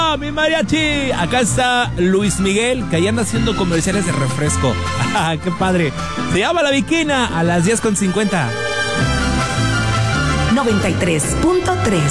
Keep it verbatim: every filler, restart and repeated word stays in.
¡Eso, mi mariachi! Acá está Luis Miguel, que ahí anda haciendo comerciales de refresco. ¡Qué padre! Se llama La Viquina a las diez con cincuenta. noventa y tres punto tres